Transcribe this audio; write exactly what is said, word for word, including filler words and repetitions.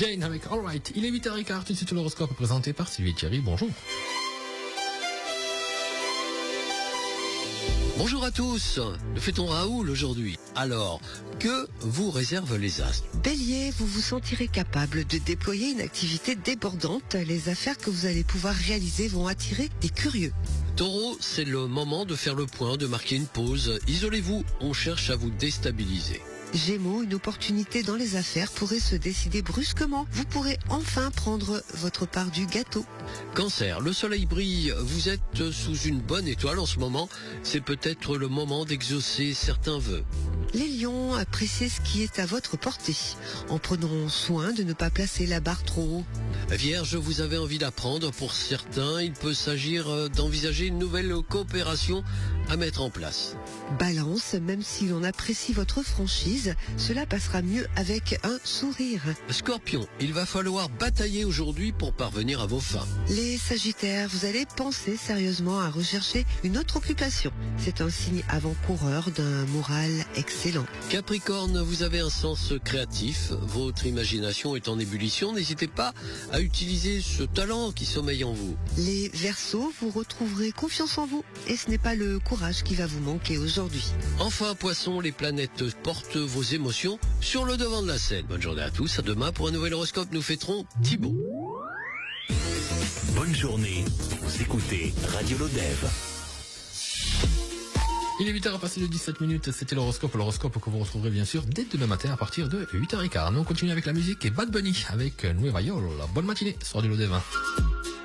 Jane avec All Right. Il est huit heures quinze, tout de suite l'horoscope présenté par Sylvie Thierry. Bonjour. Bonjour à tous, nous fêtons Raoul aujourd'hui. Alors, que vous réservent les astres? Bélier, vous vous sentirez capable de déployer une activité débordante. Les affaires que vous allez pouvoir réaliser vont attirer des curieux. Taureau, c'est le moment de faire le point, de marquer une pause. Isolez-vous, on cherche à vous déstabiliser. Gémeaux, une opportunité dans les affaires pourrait se décider brusquement. Vous pourrez enfin prendre votre part du gâteau. Cancer, le soleil brille, vous êtes sous une bonne étoile en ce moment. C'est peut-être le moment d'exaucer certains vœux. Les lions, appréciez ce qui est à votre portée, en prenant soin de ne pas placer la barre trop haut. Vierge, vous avez envie d'apprendre. Pour certains, il peut s'agir d'envisager une nouvelle coopération à mettre en place. Balance, même si l'on apprécie votre franchise, cela passera mieux avec un sourire. Scorpion, il va falloir batailler aujourd'hui pour parvenir à vos fins. Les Sagittaires, vous allez penser sérieusement à rechercher une autre occupation. C'est un signe avant-coureur d'un moral excellent. Capricorne, vous avez un sens créatif, votre imagination est en ébullition, n'hésitez pas à utiliser ce talent qui sommeille en vous. Les Verseaux, vous retrouverez confiance en vous et ce n'est pas le courage qui va vous manquer aujourd'hui. Enfin, Poisson, les planètes portent vos émotions sur le devant de la scène. Bonne journée à tous, à demain pour un nouvel horoscope, nous fêterons Thibaut. Bonne journée, vous écoutez Radio Lodève. Il est huit heures passé de dix-sept minutes, c'était l'horoscope, l'horoscope que vous retrouverez bien sûr dès demain matin à partir de huit heures quinze. Nous on continue avec la musique et Bad Bunny avec Nueva York. Bonne matinée sur Radio Lodève.